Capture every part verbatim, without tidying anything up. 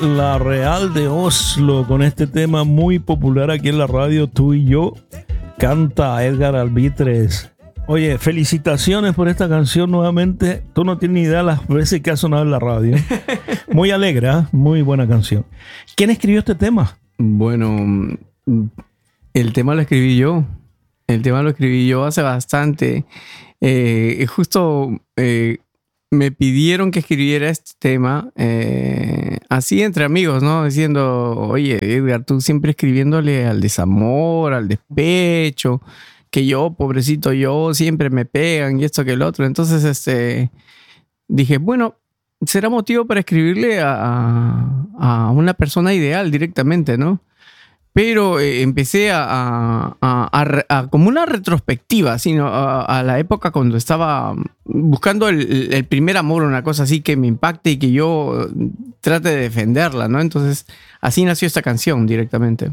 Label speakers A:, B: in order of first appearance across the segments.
A: La Real de Oslo con este tema muy popular aquí en la radio, Tú y Yo. Canta Edgar Albitres. Oye, felicitaciones por esta canción nuevamente. Tú no tienes ni idea las veces que ha sonado en la radio. Muy alegre, ¿eh? Muy buena canción. ¿Quién escribió este tema?
B: Bueno, el tema lo escribí yo. El tema lo escribí yo hace bastante. Eh, justo eh, me pidieron que escribiera este tema eh, así entre amigos, ¿no? Diciendo, oye, Edgar, tú siempre escribiéndole al desamor, al despecho, que yo, pobrecito yo, siempre me pegan y esto que el otro. Entonces, este, dije, bueno, será motivo para escribirle a, a una persona ideal directamente, ¿no? Pero eh, empecé a, a, a, a, a como una retrospectiva, sino a, a la época cuando estaba buscando el, el primer amor, una cosa así que me impacte y que yo trate de defenderla, ¿no? Entonces, así nació esta canción directamente.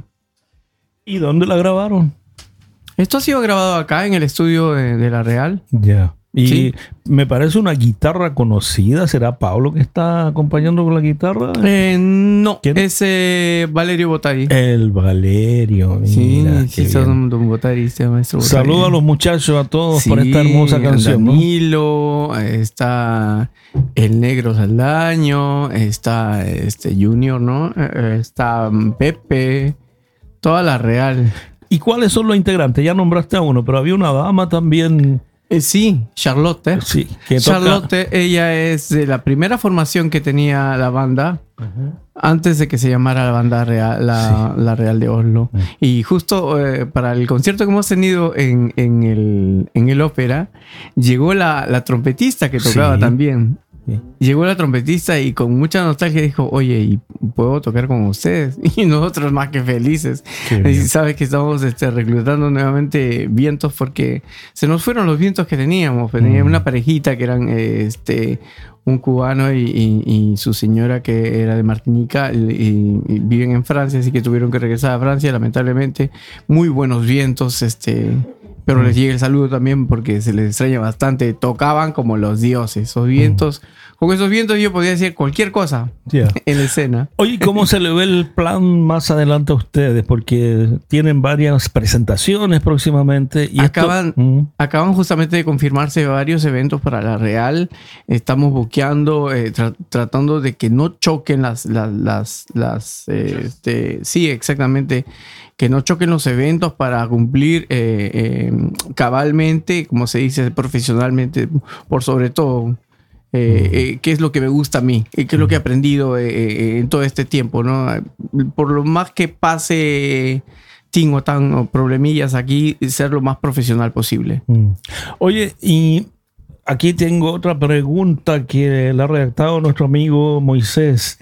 A: ¿Y dónde la grabaron?
B: Esto ha sido grabado acá en el estudio de, de La Real.
A: Ya. Yeah. Y
B: sí,
A: me parece una guitarra conocida. ¿Será Pablo que está acompañando con la guitarra?
B: Eh, no,
A: ¿Quién?
B: es eh, Valerio Botari.
A: El Valerio. Mira,
B: sí, sí, son Don Botari, este maestro Botari.
A: Saludos a los muchachos, a todos,
B: sí,
A: por esta hermosa canción.
B: Danilo, ¿no? Está el Negro Saldaño, está este Junior, ¿no? Está Pepe, toda La Real.
A: ¿Y cuáles son los integrantes? Ya nombraste a uno, pero había una dama también.
B: Eh, sí, Charlotte.
A: Sí, que
B: Charlotte,
A: toca...
B: ella es de la primera formación que tenía la banda, uh-huh, antes de que se llamara la banda real, la, sí, la Real de Oslo. Uh-huh. Y justo eh, para el concierto que hemos tenido en, en, el, en el ópera, llegó la, la trompetista que tocaba, sí, también. Sí. Llegó la trompetista y con mucha nostalgia dijo, oye, ¿y puedo tocar con ustedes? Y nosotros más que felices. Y sabes que estamos este, reclutando nuevamente vientos porque se nos fueron los vientos que teníamos. Teníamos mm. una parejita que eran este, un cubano y, y, y su señora que era de Martinica y, y, y viven en Francia, así que tuvieron que regresar a Francia, lamentablemente. Muy buenos vientos, este... pero mm. les llega el saludo también porque se les extraña bastante. Tocaban como los dioses. Esos vientos, mm. con esos vientos yo podía decir cualquier cosa, yeah, en la escena.
A: Oye, ¿cómo se le ve el plan más adelante a ustedes? Porque tienen varias presentaciones próximamente. Y
B: acaban,
A: esto, mm.
B: acaban justamente de confirmarse varios eventos para La Real. Estamos buqueando, eh, tra- tratando de que no choquen las... las, las, las eh, este, sí, exactamente. Que no choquen los eventos para cumplir eh, eh, cabalmente, como se dice, profesionalmente, por sobre todo, eh, eh, qué es lo que me gusta a mí, qué es lo que he aprendido eh, eh, en todo este tiempo, ¿no? Por lo más que pase ting o tan o problemillas aquí, ser lo más profesional posible.
A: Oye, y aquí tengo otra pregunta que la ha redactado nuestro amigo Moisés.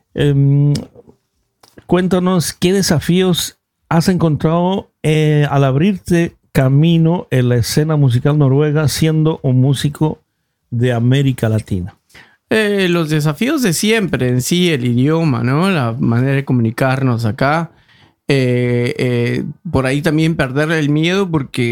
A: Eh, cuéntanos, ¿qué desafíos has encontrado eh, al abrirte camino en la escena musical noruega siendo un músico de América Latina?
B: Eh, los desafíos de siempre en sí, el idioma, ¿no? La manera de comunicarnos acá. Eh, eh, por ahí también perder el miedo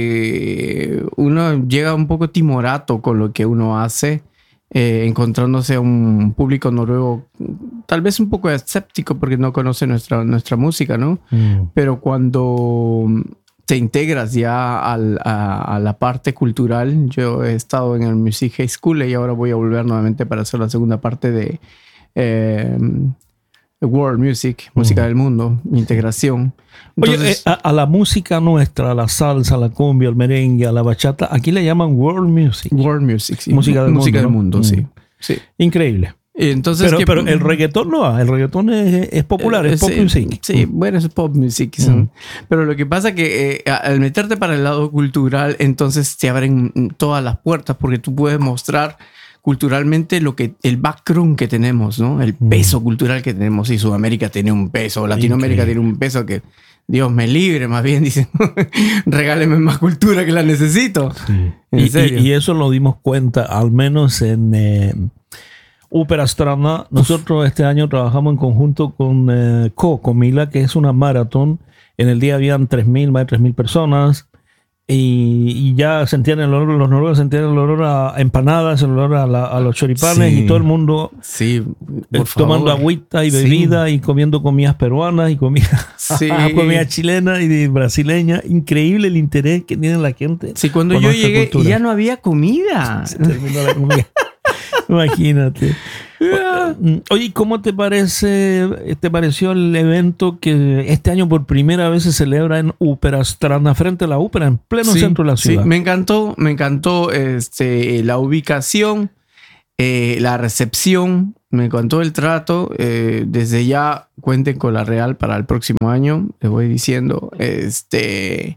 B: porque uno llega un poco timorato con lo que uno hace. Eh, encontrándose a un público noruego tal vez un poco escéptico porque no conoce nuestra, nuestra música, ¿no? Mm. Pero cuando te integras ya al, a, a la parte cultural, yo he estado en el Music High School y ahora voy a volver nuevamente para hacer la segunda parte de eh, World Music, música mm. del mundo, integración.
A: Entonces, oye, eh, a, a la música nuestra, a la salsa, a la cumbia, al merengue, a la bachata, aquí le llaman World Music.
B: World Music, sí.
A: Música del
B: música
A: mundo,
B: del mundo,
A: ¿no?
B: sí. sí.
A: Increíble.
B: Entonces,
A: pero,
B: ¿qué?
A: pero el reggaetón no, el reggaetón es, es popular, es
B: eh,
A: pop
B: sí,
A: music.
B: Sí, mm. bueno, es pop music. Mm. Pero lo que pasa es que eh, al meterte para el lado cultural, entonces te abren todas las puertas porque tú puedes mostrar culturalmente lo que el background que tenemos, ¿no? El peso mm. cultural que tenemos. Y Sudamérica tiene un peso, Latinoamérica Increíble. tiene un peso que Dios me libre, más bien dicen, regáleme más cultura que la necesito.
A: Sí.
B: ¿En
A: y,
B: serio?
A: Y, y eso lo dimos cuenta, al menos en eh, Ópera Strana. Nosotros este año trabajamos en conjunto con eh, Co, con Mila, que es una maratón. En el día habían tres mil, más de tres mil personas. Y, y ya sentían el olor, los noruegos sentían el olor a empanadas, el olor a, la, a los choripanes,
B: Sí.
A: y todo el mundo
B: Sí,
A: eh,
B: por
A: tomando
B: favor.
A: agüita y
B: Sí.
A: bebida y comiendo comidas peruanas y comida,
B: Sí.
A: comida chilena y brasileña. Increíble el interés que tiene la gente.
B: Sí, cuando
A: por
B: yo
A: nuestra
B: llegué
A: cultura.
B: ya no había comida.
A: Se terminó la comida. Imagínate. Oye, ¿cómo te parece, te pareció el evento que este año por primera vez se celebra en Uperastrana, frente a la ópera, en pleno
B: Sí,
A: centro de la ciudad?
B: Sí, me encantó, me encantó este, la ubicación, eh, la recepción, me encantó el trato. Eh, desde ya cuenten con la Real para el próximo año, les voy diciendo. Este,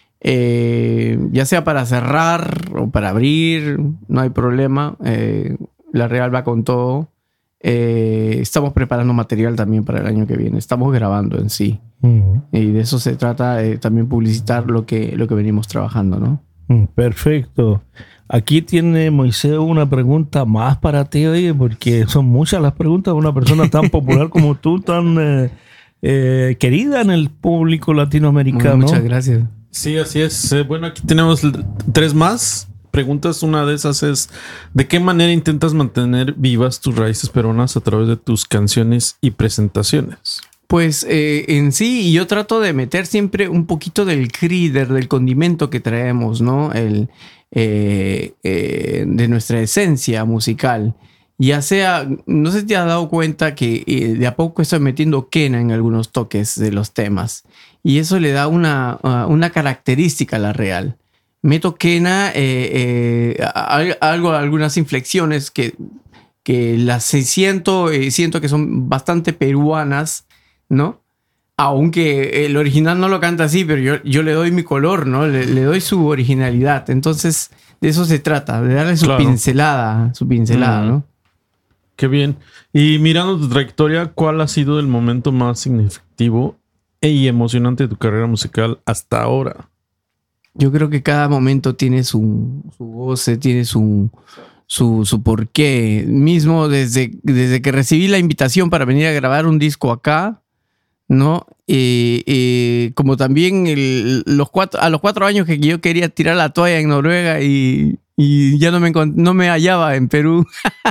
B: eh, ya sea para cerrar o para abrir, no hay problema. Eh, la Real va con todo. Eh, estamos preparando material también para el año que viene. Estamos grabando en sí.
A: Mm,
B: Y de eso se trata, eh, también publicitar lo que, lo que venimos trabajando, ¿no?
A: mm, perfecto. Aquí tiene Moisés una pregunta más para ti, oye, porque son muchas las preguntas de una persona tan popular como tú, tan eh, eh, querida en el público latinoamericano.
B: Bueno, muchas gracias.
C: Sí, así es. Eh, bueno, aquí tenemos l- tres más preguntas. Una de esas es: ¿de qué manera intentas mantener vivas tus raíces peruanas a través de tus canciones y presentaciones?
B: Pues eh, en sí, yo trato de meter siempre un poquito del crider, del condimento que traemos, ¿no? El, eh, eh, de nuestra esencia musical. Ya sea, no sé si te has dado cuenta que eh, de a poco estoy metiendo quena en algunos toques de los temas. Y eso le da una, uh, una característica a la Real. Meto quena, eh, eh, a- algo, algunas inflexiones que, que las siento, eh, siento que son bastante peruanas, ¿no? Aunque el original no lo canta así, pero yo, yo le doy mi color, ¿no? Le, le doy su originalidad. Entonces, de eso se trata, de darle su
C: Claro.
B: pincelada, su pincelada,
C: Mm.
B: ¿no?
C: Qué bien. Y mirando tu trayectoria, ¿cuál ha sido el momento más significativo y emocionante de tu carrera musical hasta ahora?
B: Yo creo que cada momento tiene su, su goce, tiene su, su, su porqué. Mismo desde, desde que recibí la invitación para venir a grabar un disco acá, ¿no? Eh, eh, como también el- los cuatro, a los cuatro años que yo quería tirar la toalla en Noruega y, y ya no me, encont- no me hallaba en Perú.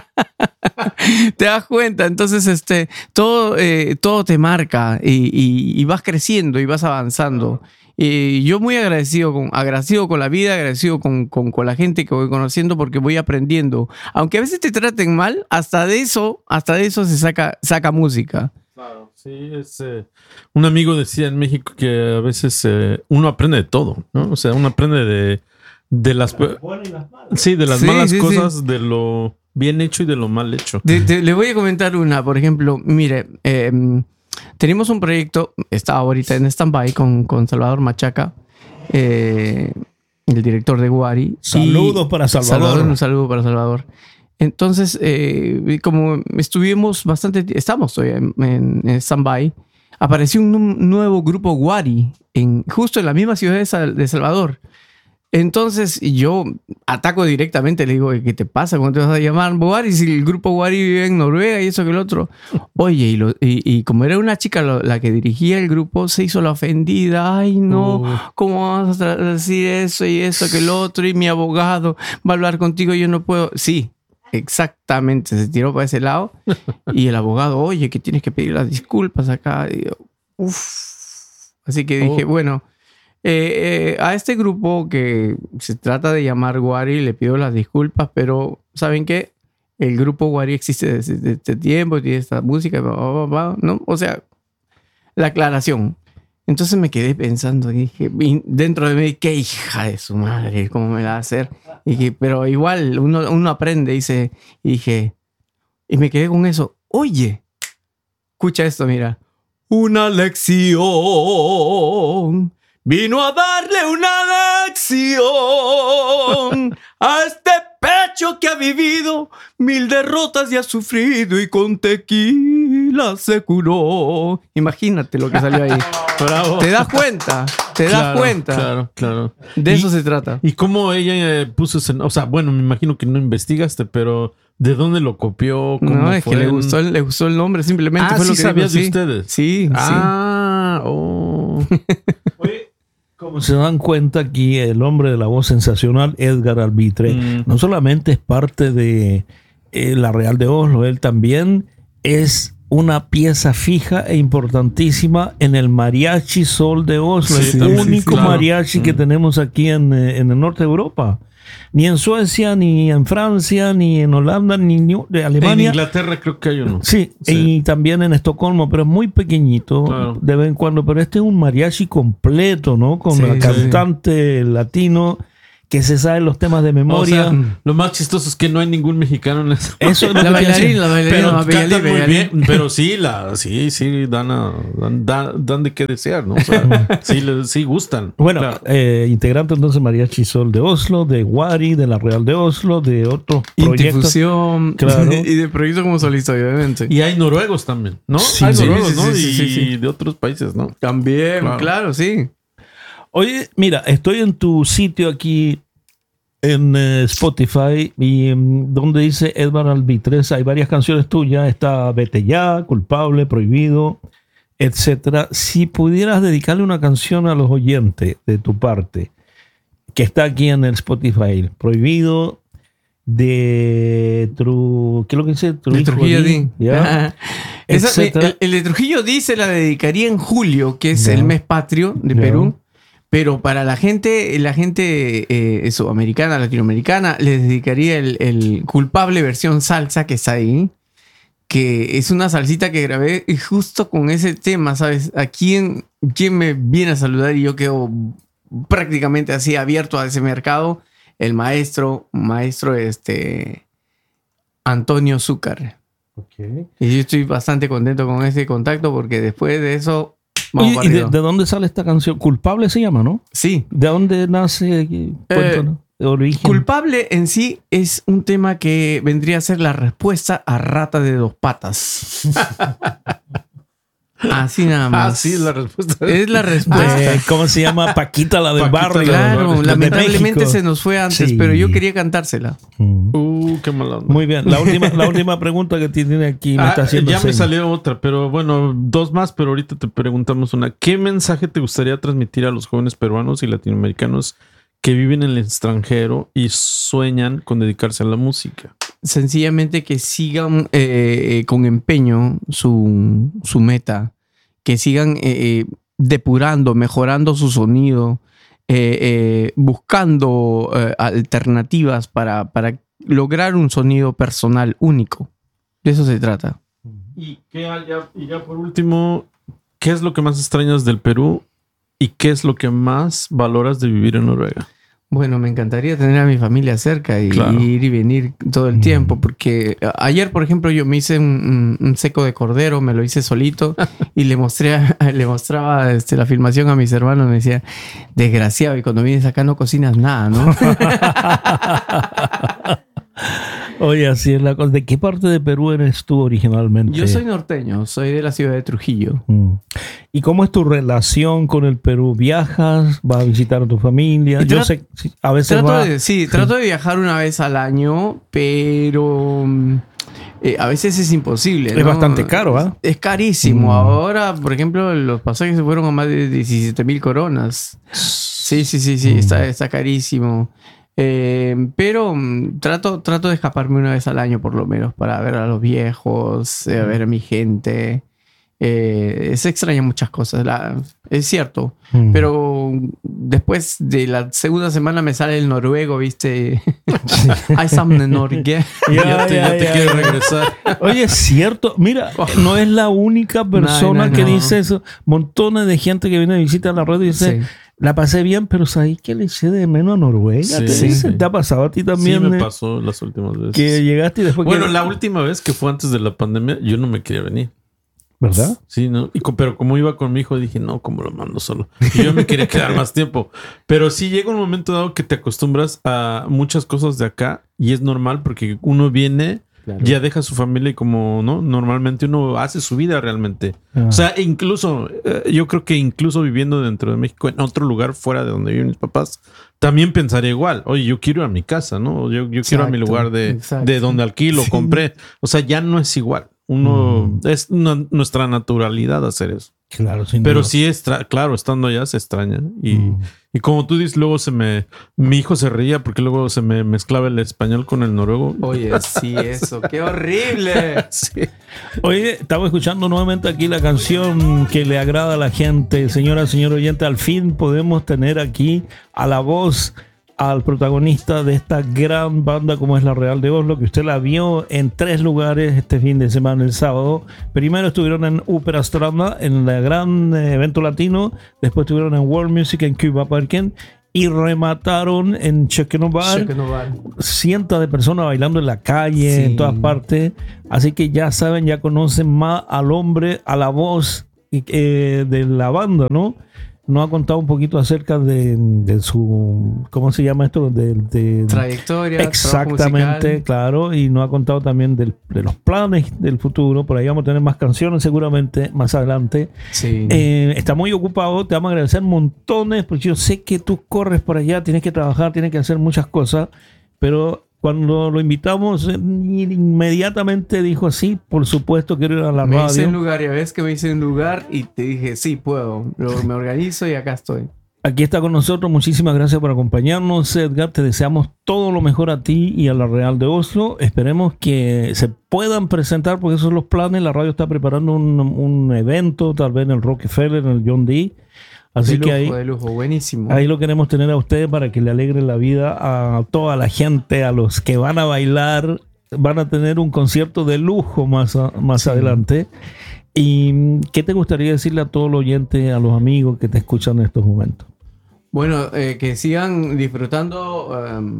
B: Te das cuenta, entonces este, todo, eh, todo te marca y, y- y vas creciendo y vas avanzando. Y yo muy agradecido con, agradecido con la vida, agradecido con, con, con la gente que voy conociendo porque voy aprendiendo. Aunque a veces te traten mal, hasta de eso, hasta de eso se saca, saca música.
C: Claro, sí, es, eh, un amigo decía en México que a veces eh, uno aprende de todo, ¿no? O sea, uno aprende de, de las... Sí, de las
B: Sí,
C: malas
B: sí,
C: cosas, de lo bien hecho y de lo mal hecho.
B: Te- te- le voy a comentar una, por ejemplo, mire, eh, tenemos un proyecto, está ahorita en stand-by con, con Salvador Machaca, eh, el director de Guari.
A: Saludos para Salvador.
B: Un saludo para Salvador. Entonces, eh, como estuvimos bastante, estamos todavía en, en, en stand-by, apareció un nu- nuevo grupo Guari, en, justo en la misma ciudad de, Sal- de Salvador. Entonces yo ataco directamente, le digo, ¿qué te pasa? ¿Cómo te vas a llamar Guari si el grupo Guari vive en Noruega y eso que el otro? Oye, y, lo- y, y como era una chica lo- la que dirigía el grupo, se hizo la ofendida. Ay, no,
C: Uh.
B: ¿cómo vas a tra- decir eso y eso que el otro? Y mi abogado va a hablar contigo, yo no puedo. Sí, exactamente, se tiró para ese lado. Y el abogado, oye, que tienes que pedir las disculpas acá. Y yo, uf. Así que dije,
C: Oh.
B: bueno... Eh, eh, a este grupo que se trata de llamar Guari le pido las disculpas, pero ¿saben qué? El grupo Guari existe desde, desde este tiempo, tiene esta música, bla, bla, bla, ¿no? O sea, la aclaración. Entonces me quedé pensando, y dije, y dentro de mí, qué hija de su madre, ¿cómo me la va a hacer? Y dije, pero igual uno, uno aprende, dice, y dije, y me quedé con eso. Oye, escucha esto, mira. Una lección. Vino a darle una lección a este pecho que ha vivido mil derrotas y ha sufrido y con tequila se curó. Imagínate lo que salió ahí.
C: Bravo.
B: ¿Te das cuenta? ¿Te das
C: Claro,
B: cuenta?
C: Claro, claro.
B: De
C: Y-
B: eso se trata.
C: ¿Y cómo ella eh, puso ese... O sea, bueno, me imagino que no investigaste, pero ¿de dónde lo copió? ¿Cómo
B: No, es
C: fue?
B: que le gustó, el- le gustó el nombre, simplemente
C: Ah,
B: fue lo
C: sí
B: que dijo,
C: sabías de
B: sí.
C: ustedes.
B: Sí,
C: Ah, oh.
A: Oye, Como se dan cuenta aquí, el hombre de la voz sensacional, Edgar Albitre, mm. no solamente es parte de eh, la Real de Oslo, él también es una pieza fija e importantísima en el Mariachi Sol de Oslo, sí, el sí, único sí, claro. mariachi mm. que tenemos aquí en, en el norte de Europa. Ni en Suecia, ni en Francia, ni en Holanda, ni de Alemania.
C: En Inglaterra creo que hay uno.
A: Sí, sí. Y también en Estocolmo, pero es muy pequeñito claro. de vez en cuando. Pero este es un mariachi completo, ¿no? Con sí, el cantante sí. latino que se sabe los temas de memoria.
C: O sea, lo más chistoso es que no hay ningún mexicano en eso.
A: Eso es lo
B: la
A: que
B: bailarín, la bailarín,
C: pero
B: la bailarín,
C: cantan muy
B: bailarín.
C: bien, pero sí, la, sí, sí, dan, a, dan, dan, dan de qué desear, ¿no? O sea, sí, le, sí gustan.
A: Bueno,
C: claro.
A: eh, integrante entonces Mariachi Sol de Oslo, de Wari, de la Real de Oslo, de otros proyectos.
B: Intifusión,
A: claro.
B: y de proyectos como solista, obviamente.
C: Y hay noruegos también, ¿no?
A: Sí,
C: hay
A: sí,
C: noruegos,
B: sí,
C: ¿no?
B: sí, sí,
C: y,
B: sí, sí.
C: y de otros países, ¿no?
B: También, claro,
C: claro
B: sí.
A: Oye, mira, estoy en tu sitio aquí en uh, Spotify y um, donde dice Edgar Albitre, hay varias canciones tuyas, está Vete Ya, Culpable, Prohibido, etcétera. Si pudieras dedicarle una canción a los oyentes de tu parte, que está aquí en el Spotify, Prohibido, de Tru, ¿qué es lo que dice?
B: De Trujillo Di.
A: ¿Ya?
B: Esa, el, el de Trujillo Di se la dedicaría en julio, que es
A: ya.
B: el mes patrio de
A: ya.
B: Perú. Pero para la gente, la gente eh, sudamericana, latinoamericana, les dedicaría el, el Culpable versión salsa que está ahí. Que es una salsita que grabé y justo con ese tema, ¿sabes? ¿A quién, quién me viene a saludar? Y yo quedo prácticamente así abierto a ese mercado. El maestro, maestro este, Antonio Zúcar.
A: Okay.
B: Y yo estoy bastante contento con ese contacto porque después de eso...
A: Oye, ¿y de, de dónde sale esta canción? Culpable se llama, ¿no?
B: Sí.
A: ¿De dónde nace? Cuéntanos,
B: eh,
A: de origen.
B: Culpable en sí es un tema que vendría a ser la respuesta a Rata de Dos Patas. Así nada más.
C: Ah, sí, la respuesta.
B: Es la respuesta.
A: Eh, ¿Cómo se llama? Paquita, la del
C: Paquita,
A: barrio.
B: Claro,
A: de
B: lamentablemente
A: México.
B: se nos fue antes,
A: Sí.
B: pero yo quería cantársela.
C: Uh, qué mala onda.
A: Muy bien. La última, la última pregunta que tiene aquí me
C: Ah,
A: está haciendo.
C: ya me
A: señas.
C: salió otra, pero bueno, dos más, pero ahorita te preguntamos una. ¿Qué mensaje te gustaría transmitir a los jóvenes peruanos y latinoamericanos que viven en el extranjero y sueñan con dedicarse a la música?
B: Sencillamente que sigan eh, con empeño su, su meta. Que sigan eh, depurando, mejorando su sonido, eh, eh, buscando eh, alternativas para, para lograr un sonido personal único. De eso se trata.
C: Y, qué haya, y ya por último, ¿qué es lo que más extrañas del Perú y qué es lo que más valoras de vivir en Noruega?
B: Bueno, me encantaría tener a mi familia cerca y,
C: Claro.
B: y ir y venir todo el tiempo, porque ayer, por ejemplo, yo me hice un, un, un seco de cordero, me lo hice solito y le mostré, a- le mostraba este, la filmación a mis hermanos, me decía, desgraciado, y cuando vienes acá no cocinas nada, ¿no?
A: Oye, así es la cosa. ¿De qué parte de Perú eres tú originalmente?
B: Yo soy norteño, soy de la ciudad de Trujillo.
A: Mm. ¿Y cómo es tu relación con el Perú? ¿Viajas? ¿Vas a visitar a tu familia?
B: Y
A: Yo
B: tra-
A: sé, sí, a veces
B: Trato
A: va...
B: de, sí, trato de viajar una vez al año, pero mm, eh, a veces es imposible.
A: Es
B: ¿no?
A: bastante caro, ¿ah?
B: Es carísimo.
A: Mm.
B: Ahora, por ejemplo, los pasajes se fueron a más de diecisiete mil coronas. Sí, sí, sí, sí,
A: Mm.
B: está, está carísimo. Eh, pero mm, trato, trato de escaparme una vez al año por lo menos para ver a los viejos, eh, a ver a mi gente. Eh, se extrañan muchas cosas, la- es cierto.
A: Mm.
B: Pero después de la segunda semana me sale el noruego, ¿viste? Hay something Norge.
A: Ya,
C: Ya, te, ya
A: ya,
C: te
A: ya,
C: quieres
A: ya.
C: regresar.
A: Oye, es cierto. Mira, no es la única persona
B: No, no,
A: que
B: no.
A: dice eso. Montones de gente que viene a visitar la radio y dice,
B: Sí.
A: la pasé bien, pero ¿sabes qué le eché de menos a Noruega?
C: Sí,
A: ¿Te,
C: sí,
A: dice?
C: sí.
A: ¿Te ha pasado a ti también?
C: Sí, me
A: eh,
C: pasó las últimas veces.
A: Que llegaste y después...
C: Bueno,
A: que-
C: la última vez que fue antes de la pandemia, yo no me quería venir.
A: ¿Verdad?
C: Sí, ¿no? Y co- pero como iba con mi hijo, dije, no, ¿cómo lo mando solo? Y yo me quería quedar más tiempo. Pero sí llega un momento dado que te acostumbras a muchas cosas de acá y es normal porque uno viene, ya deja a su familia y como, ¿no? Normalmente uno hace su vida realmente.
A: Ah.
C: O sea, incluso, eh, yo creo que incluso viviendo dentro de México, en otro lugar fuera de donde viven mis papás, también pensaría igual. Oye, yo quiero ir a mi casa, ¿no? Yo, yo quiero a mi
B: Exacto,
C: lugar de,
B: exacto.
C: de donde alquilo,
A: Sí.
C: compré. O sea, ya no es igual. Uno,
A: Mm.
C: es una- nuestra naturalidad hacer eso.
A: Claro, sin
C: Pero
A: duda.
C: sí, extra, claro, estando allá se extraña. Y,
A: Mm.
C: y como tú dices, luego se me... Mi hijo se reía porque luego se me mezclaba el español con el noruego.
B: Oye, sí, eso. ¡Qué horrible!
C: Sí.
A: Oye, estamos escuchando nuevamente aquí la canción que le agrada a la gente. Señora, señor oyente, al fin podemos tener aquí a la voz, al protagonista de esta gran banda como es la Real de Oslo, que usted la vio en tres lugares este fin de semana, el sábado. Primero estuvieron en Opera Stranda, en el gran eh, evento latino. Después estuvieron en World Music en Cuba Parken. Y remataron en Chequeno Bar.
B: Chequeno Bar.
A: Cientos de personas bailando en la calle,
B: Sí.
A: en todas partes. Así que ya saben, ya conocen más al hombre, a la voz eh, de la banda, ¿no? Nos ha contado un poquito acerca de, de su, ¿cómo se llama esto? De, de-
B: Trayectoria.
A: exactamente,
B: trabajo musical.
A: claro. Y nos ha contado también del- de los planes del futuro. Por ahí vamos a tener más canciones seguramente más adelante.
B: Sí.
A: Eh, está muy ocupado, te vamos a agradecer montones, porque yo sé que tú corres por allá, tienes que trabajar, tienes que hacer muchas cosas, pero cuando lo invitamos, eh, inmediatamente dijo sí, por supuesto quiero ir a la
B: me hice
A: radio.
B: un lugar, ya ves que me hice un lugar y te dije, sí, puedo. Luego me organizo y acá estoy.
A: Aquí está con nosotros, muchísimas gracias por acompañarnos, Edgar, te deseamos todo lo mejor a ti y a la Real de Oslo. Esperemos que se puedan presentar, porque esos son los planes. La radio está preparando un, un evento, tal vez en el Rockefeller, en el John D. Así
B: de
A: que
B: lujo,
A: ahí,
B: de lujo, buenísimo.
A: ahí lo queremos tener a ustedes para que le alegre la vida a toda la gente, a los que van a bailar. Van a tener un concierto de lujo más, a- más
B: Sí.
A: adelante. ¿Y qué te gustaría decirle a todos los oyentes, a los amigos que te escuchan en estos momentos?
B: Bueno, eh, que sigan disfrutando, um,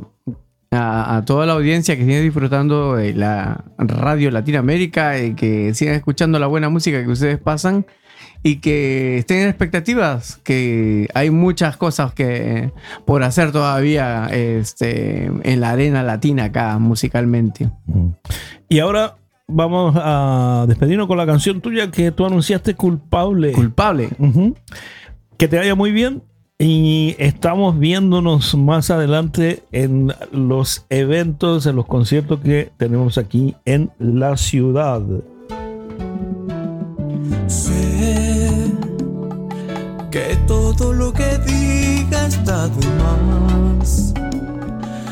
B: a, a toda la audiencia, que sigan disfrutando de la radio Latinoamérica y que sigan escuchando la buena música que ustedes pasan y que estén en expectativas, que hay muchas cosas que por hacer todavía este, en la arena latina acá musicalmente.
A: Y ahora vamos a despedirnos con la canción tuya que tú anunciaste, Culpable.
B: Culpable.
A: Ujú. Que te vaya muy bien. Y estamos viéndonos más adelante en los eventos, en los conciertos que tenemos aquí en la ciudad.
D: Sé que todo lo que diga está de más.